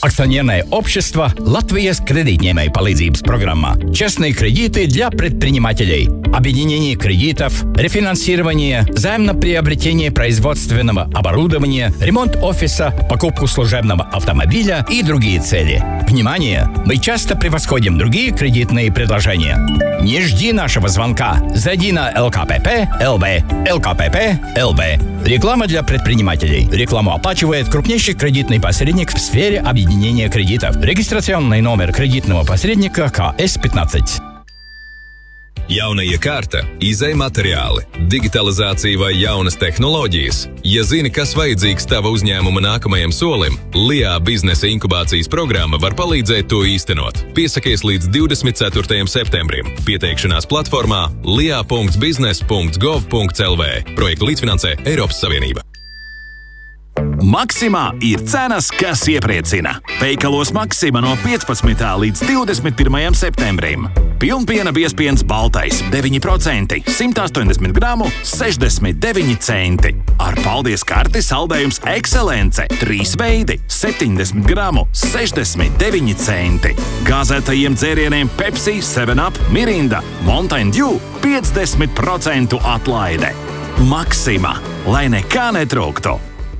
Акционерное общество «Латвijas кредитņēmēju palīdzības программа». Честные кредиты для предпринимателей. Объединение кредитов, рефинансирование, займ на приобретение производственного оборудования, ремонт офиса, покупку служебного автомобиля и другие цели. Внимание! Мы часто превосходим другие кредитные предложения. Не жди нашего звонка. Зайди на ЛКПП.ЛВ. ЛКПП.ЛВ. Реклама для предпринимателей. Рекламу оплачивает крупнейший кредитный посредник в сфере объединения кредитов. Регистрационный номер кредитного посредника КС-15. Jauna iekārta, izej materiāli, digitalizācija vai jaunas tehnoloģijas. Ja zini, kas vajadzīgs tava uzņēmuma nākamajam solim, LIA biznesa inkubācijas programma var palīdzēt to īstenot. Piesakies līdz 24. septembrim. Pieteikšanās platformā lia.biznes.gov.lv. Projektu līdzfinansē Eiropas Savienība. Maksimā ir cenas, kas iepriecina. Veikalos Maksima no 15. līdz 21. septembrim. Pilnpiena biezpiens baltais 9%, 180 gramu, 69 centi. Ar paldies karti saldējums Ekscelence 3 veidi, 70 gramu, 69 centi. Gāzētajiem dzērieniem Pepsi, 7up, Mirinda, Mountain Dew 50% atlaide. Maksima, lai nekā netrūktu.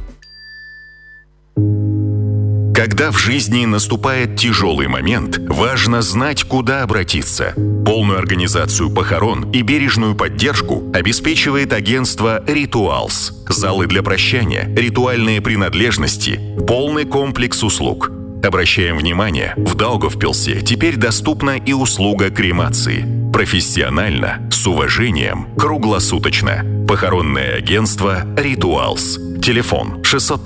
Когда в жизни наступает тяжелый момент, важно знать, куда обратиться. Полную организацию похорон и бережную поддержку обеспечивает агентство «Ритуалс». Залы для прощания, ритуальные принадлежности, полный комплекс услуг. Обращаем внимание, в Даугавпилсе теперь доступна и услуга кремации. Профессионально, с уважением, круглосуточно. Похоронное агентство «Ритуалс». Телефон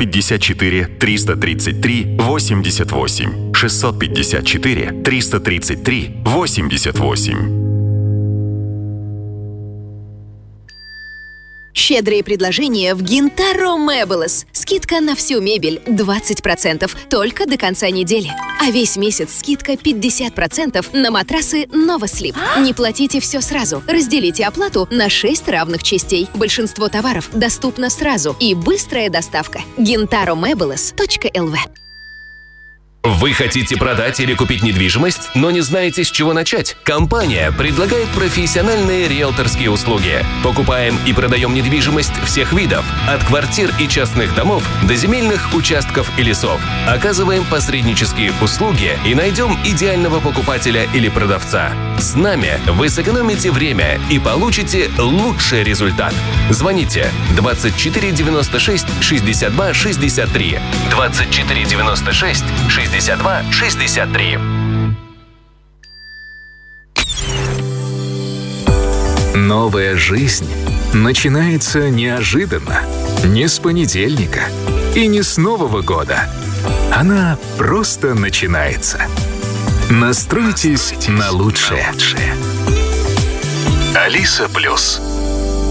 654-333-88. 654-333-88. Щедрые предложения в Гинтаро Мэблес. Скидка на всю мебель 20% только до конца недели. А весь месяц скидка 50% на матрасы Новослип. Не платите все сразу. Разделите оплату на 6 равных частей. Большинство товаров доступно сразу. И быстрая доставка. GintaroMebles.lv. Вы хотите продать или купить недвижимость, но не знаете, с чего начать? Компания предлагает профессиональные риэлторские услуги. Покупаем и продаем недвижимость всех видов, от квартир и частных домов до земельных участков и лесов. Оказываем посреднические услуги и найдем идеального покупателя или продавца. С нами вы сэкономите время и получите лучший результат. Звоните 24 96 62 63 24 96 62 63. Новая жизнь начинается неожиданно. Не с понедельника и не с Нового года. Она просто начинается. Настройтесь на лучшее. Алиса Плюс.